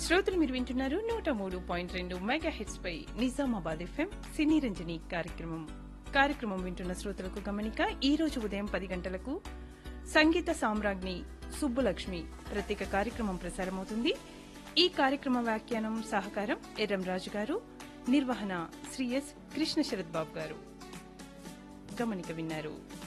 శ్రోతలు మీరు వింటున్నారు 103.2 మెగా హెడ్స్ పై నిజామాబాద్ ఎఫ్ఎం సినీ రంజని కార్యక్రమం వింటున్న శ్రోతలకు గమనిక. ఈ రోజు ఉదయం 10 గంటలకు సంగీత సామ్రాజ్ఞి సుబ్బులక్ష్మి ప్రత్యేక కార్యక్రమం ప్రసారమవుతుంది. ఈ కార్యక్రమ వ్యాఖ్యానం సహకారం ఎర్రం రాజు గారు, నిర్వహణ శ్రీ ఎస్ కృష్ణ శరత్ బాబు గారు. గమనిక విన్నారు.